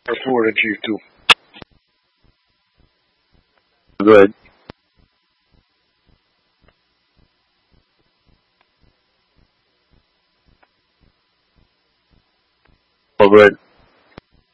I forwarded to you too. Good. Oh, good.